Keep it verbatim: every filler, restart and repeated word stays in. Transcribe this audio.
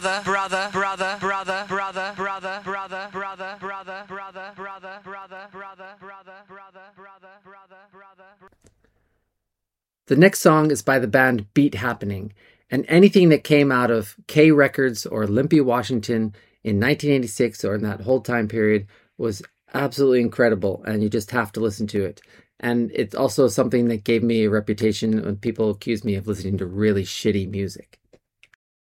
brother, brother, brother, brother, brother, brother, brother, brother, brother, brother, brother, brother, brother, brother, brother, brother, brother, brother. The next song is by the band Beat Happening, and anything that came out of K Records or Olympia, Washington in nineteen eighty-six or in that whole time period was absolutely incredible, and you just have to listen to it. And it's also something that gave me a reputation when people accuse me of listening to really shitty music.